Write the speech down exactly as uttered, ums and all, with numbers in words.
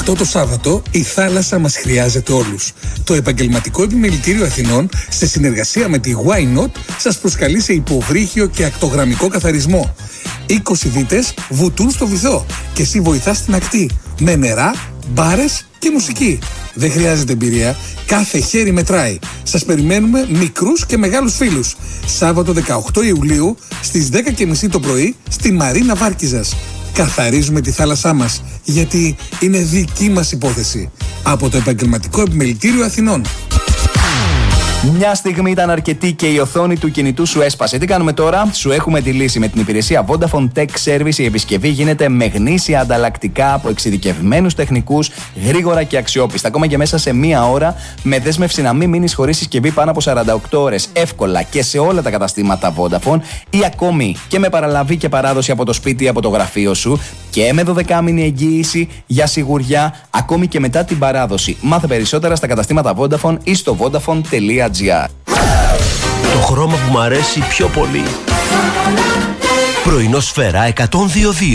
Αυτό το Σάββατο η θάλασσα μας χρειάζεται όλους. Το Επαγγελματικό Επιμελητήριο Αθηνών, σε συνεργασία με τη Why Not, σας προσκαλεί σε υποβρύχιο και ακτογραμμικό καθαρισμό. είκοσι δίτες βουτούν στο βυθό και εσύ βοηθάς στην ακτή. Με νερά, μπάρες και μουσική. Δεν χρειάζεται εμπειρία, κάθε χέρι μετράει. Σας περιμένουμε μικρούς και μεγάλους φίλους. Σάββατο δεκαοκτώ Ιουλίου στις δέκα και μισή το πρωί στη Μαρίνα Βάρκιζας. Καθαρίζουμε τη θάλασσά μας, γιατί είναι δική μας υπόθεση. Από το Επαγγελματικό Επιμελητήριο Αθηνών. Μια στιγμή ήταν αρκετή και η οθόνη του κινητού σου έσπασε. Τι κάνουμε τώρα? Σου έχουμε τη λύση. Με την υπηρεσία Vodafone Tech Service η επισκευή γίνεται με γνήσια ανταλλακτικά από εξειδικευμένους τεχνικούς, γρήγορα και αξιόπιστα. Ακόμα και μέσα σε μία ώρα, με δέσμευση να μην μείνεις χωρίς συσκευή πάνω από σαράντα οκτώ ώρες, εύκολα και σε όλα τα καταστήματα Vodafone, ή ακόμη και με παραλαβή και παράδοση από το σπίτι ή από το γραφείο σου, και με δωδεκάμηνη εγγύηση για σιγουριά, ακόμη και μετά την παράδοση. Μάθε περισσότερα στα καταστήματα Vodafone ή στο vodafone τελεία gr. Το χρώμα που μου αρέσει πιο πολύ. Πρωινό Σφαίρα εκατόν δύο δύο.